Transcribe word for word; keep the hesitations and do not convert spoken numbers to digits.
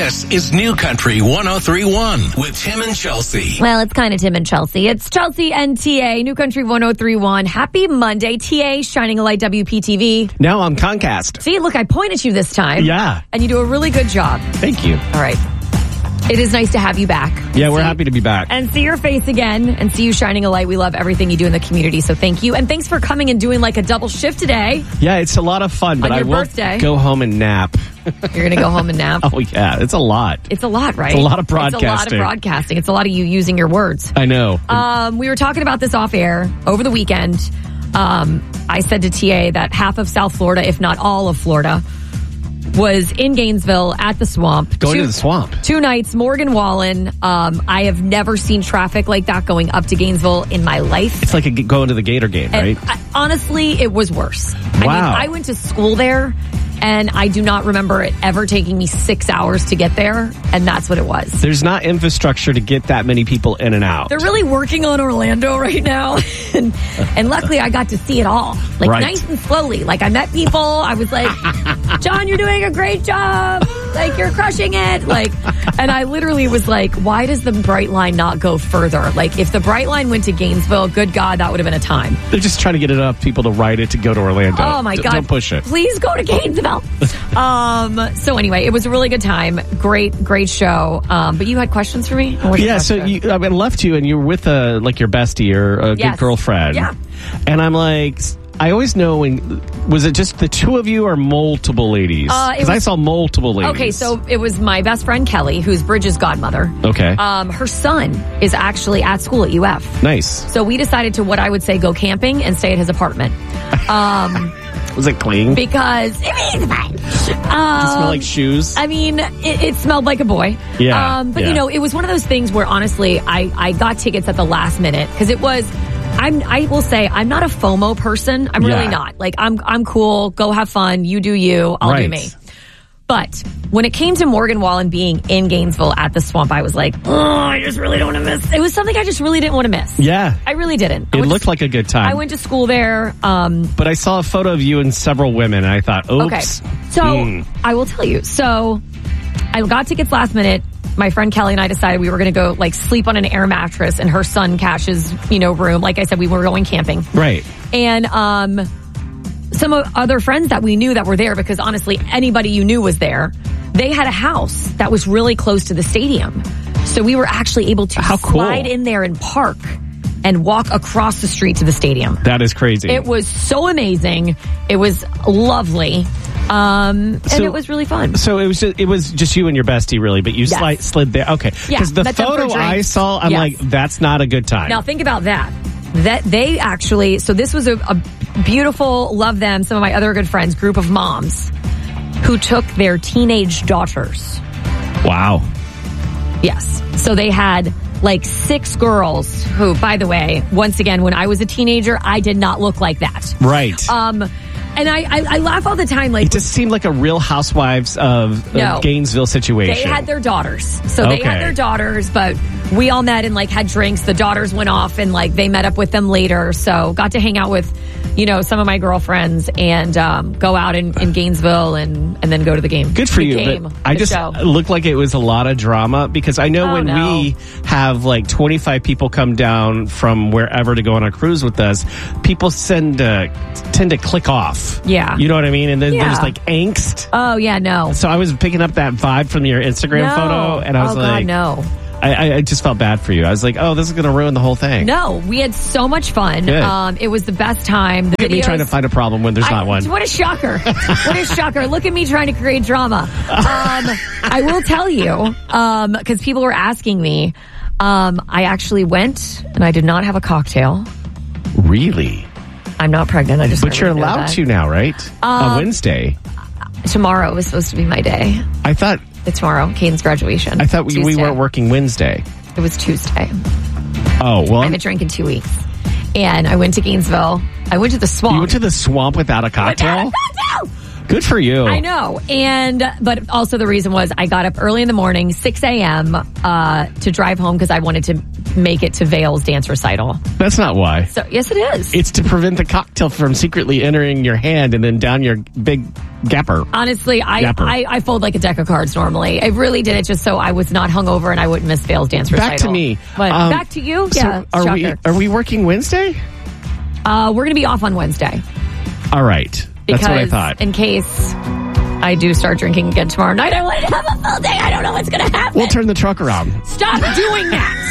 This is New Country one oh three point one with Tim and Chelsea. Well, it's kind of Tim and Chelsea. It's Chelsea and T A, New Country one oh three point one. Happy Monday. T A, Shining a Light, W P T V. Now I'm Comcast. See, look, I pointed at you this time. Yeah. And you do a really good job. Thank you. All right. It is nice to have you back. Yeah, we're see, happy to be back. And see your face again and see you shining a light. We love everything you do in the community, so thank you. And thanks for coming and doing like a double shift today. Yeah, it's a lot of fun, but On I your will birthday. go home and nap. You're going to go home and nap? Oh, yeah. It's a lot. It's a lot, right? It's a lot of broadcasting. It's a lot of broadcasting. It's a lot of you using your words. I know. Um, we were talking about this off air over the weekend. Um, I said to T A that half of South Florida, if not all of Florida, was in Gainesville at the Swamp. Going two, to the Swamp. Two nights, Morgan Wallen. Um, I have never seen traffic like that going up to Gainesville in my life. It's like a, going to the Gator game, And right? I, honestly, it was worse. I mean, Wow. I went to school there, and I do not remember it ever taking me six hours to get there, and that's what it was. There's not infrastructure to get that many people in and out. They're really working on Orlando right now, and, and luckily I got to see it all, like Right. nice and slowly. Like I met people, I was like, John, you're doing a great job, like you're crushing it, like, and I literally was like, why does the Bright Line not go further? Like if the Bright Line went to Gainesville, good God, that would have been a time. They're just trying to get enough people to ride it to go to Orlando. Oh my D- God. Don't push it. Please go to Gainesville. um, so anyway, it was a really good time. Great, great show. Um, but you had questions for me? Or was it Yeah, so question? you, I mean, left you and you were with a, like your bestie or a Yes. good girlfriend. Yeah. And I'm like, I always know when, was it just the two of you or multiple ladies? Uh, it Because I was- saw multiple ladies. Okay, so it was my best friend Kelly, who's Bridget's godmother. Okay. Um, her son is actually at school at U F. Nice. So we decided to, what I would say, go camping and stay at his apartment. Um, Was it clean? Did because it was fine. it Um, smell like shoes? I mean, it, it smelled like a boy. Yeah, Um, but yeah. you know, it was one of those things where honestly, I, I got tickets at the last minute because it was. I'm. I will say I'm not a FOMO person. I'm really Yeah. not. Like I'm. I'm cool. Go have fun. You do you. I'll do Right. me. But when it came to Morgan Wallen being in Gainesville at the Swamp, I was like, oh, I just really don't want to miss. It was something I just really didn't want to miss. Yeah. I really didn't. I It went looked to, like a good time. I went to school there. Um, but I saw a photo of you and several women, and I thought, oops. Okay. So Mm. I will tell you. So I got tickets last minute. My friend Kelly and I decided we were going to go like sleep on an air mattress in her son Cash's, you know, room. Like I said, we were going camping. Right. And um, some of other friends that we knew that were there, because honestly, anybody you knew was there. They had a house that was really close to the stadium. So we were actually able to How cool. slide in there and park and walk across the street to the stadium. That is crazy. It was so amazing. It was lovely. Um, and So- it was really fun. So it was just, it was just you and your bestie, really, but you Yes. slid, slid there. Okay. Yeah, Because the met them for photo I drinks. saw, I'm Yes. like, that's not a good time. Now think about that. That they actually, so this was a, a beautiful, love them, some of my other good friends, group of moms who took their teenage daughters. Wow. Yes. So they had like six girls who, by the way, once again, when I was a teenager, I did not look like that. Right. Um, and I, I, I laugh all the time. Like it just seemed like a Real Housewives of, No. of Gainesville situation. they had their daughters. So they Okay. had their daughters, but we all met and like had drinks. The daughters went off and like they met up with them later. So got to hang out with, you know, some of my girlfriends and um, go out in, in Gainesville and, and then go to the game. Good for Good you. game. But I Good just show. looked like it was a lot of drama because I know Oh, when no. we have like twenty-five people come down from wherever to go on a cruise with us, people send uh, tend to click off. Yeah. You know what I mean? And then Yeah. there's like angst. Oh, yeah, no. So I was picking up that vibe from your Instagram No. photo, and I was oh, like, God, no. I, I, I just felt bad for you. I was like, oh, this is going to ruin the whole thing. No, we had so much fun. Good. Um, it was the best time. The Look at me videos- trying to find a problem when there's I- not one. What a shocker. What a shocker. Look at me trying to create drama. Um, I will tell you, um, because people were asking me, um, I actually went and I did not have a cocktail. Really? I'm not pregnant. I just But wanted you're you to know allowed that. to now, right? On Wednesday. Tomorrow was supposed to be my day. I thought It's tomorrow, Caden's graduation. I thought we, we Tuesday. weren't working Wednesday. It was Tuesday. Oh, well. I haven't drank in two weeks. And I went to Gainesville. I went to the swamp. You went to the swamp without a cocktail? Without a cocktail! Good for you. I know. And, but also the reason was I got up early in the morning, six a.m., uh, to drive home because I wanted to make it to Vale's dance recital. That's not why. So, yes, it is. It's to prevent the cocktail from secretly entering your hand and then down your big gapper. Honestly, I, Gapper. I, I fold like a deck of cards normally. I really did it just so I was not hungover and I wouldn't miss Vale's dance recital. Back to me. But Um, back to you? So Yeah. are we, shocker. are we working Wednesday? Uh, we're going to be off on Wednesday. All right. Because That's what I thought. in case I do start drinking again tomorrow night, I wanted to have a full day. I don't know what's going to happen. We'll turn the truck around. Stop doing that.